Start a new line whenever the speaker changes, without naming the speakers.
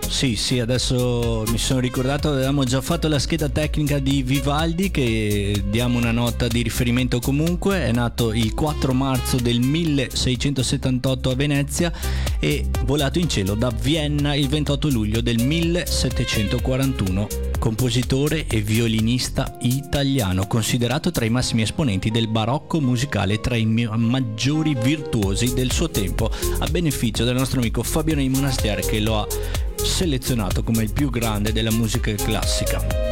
Sì, sì, adesso mi sono ricordato, avevamo già fatto la scheda tecnica di Vivaldi, che diamo una nota di riferimento comunque. È nato il 4 marzo del 1678 a Venezia e volato in cielo da Vienna il 28 luglio del 1741. Compositore e violinista italiano, considerato tra i massimi esponenti del barocco musicale e tra i maggiori virtuosi del suo tempo, a beneficio del nostro amico Fabiano di Monastiere, che lo ha selezionato come il più grande della musica classica.